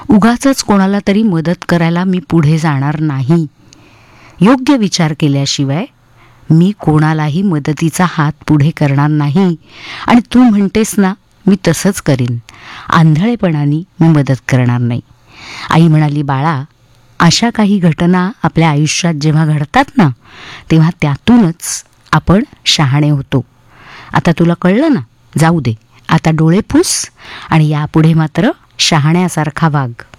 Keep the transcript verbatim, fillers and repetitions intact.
उगाचच कोणाला तरी मदत करायला मी पुढे जाणार नाही. योग्य विचार केल्याशिवाय मी कोणालाही मदतीचा हात पुढे करणार नाही. आणि तू म्हणतेस ना, मी तसंच करीन. आंधळेपणाने मी मदत करणार नाही. आई म्हणाली, बाळा, अशा काही घटना आपल्या आयुष्यात जेव्हा घडतात ना, तेव्हा त्यातूनच आपण शहाणे होतो. आता तुला कळलं ना? जाऊ दे, आता डोळे पुस आणि यापुढे मात्र शहाण्यासारखा वाग.